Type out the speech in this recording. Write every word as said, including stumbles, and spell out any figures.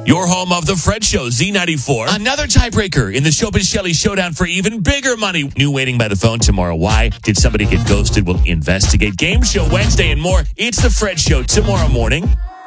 Your home of The Fred Show, Z ninety-four. Another tiebreaker in the Showbiz Shelley showdown for even bigger money. New waiting by the phone tomorrow. Why did somebody get ghosted? We'll investigate. Game show Wednesday and more. It's The Fred Show tomorrow morning.